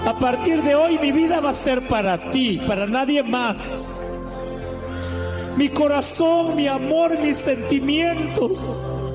A partir de hoy mi vida va a ser para ti, para nadie más. Mi corazón, mi amor, mis sentimientos